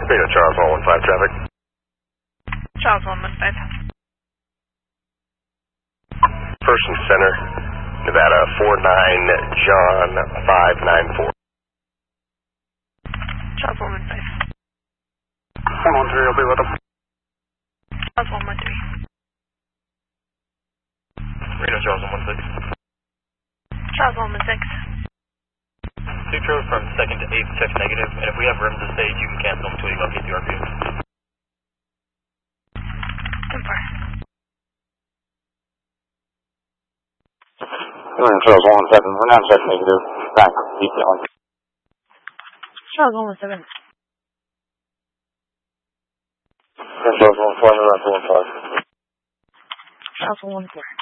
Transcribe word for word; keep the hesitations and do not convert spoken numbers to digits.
Beta Charles one one five traffic. Charles one one five. First and center, Nevada four nine John five nine four. Charles one one five. one one three, I'll be with him. Charles one one three. Reno Charles one one six. Charles one one six. Sutro from second to eighth, check negative, and if we have room to stage, you can cancel until you locate the R P M. Confirm. Reno Charles one one seven, we're not check negative, back, detailing. Charles one one seven. Reno Charles one one four, we're at one one five. Charles one one four.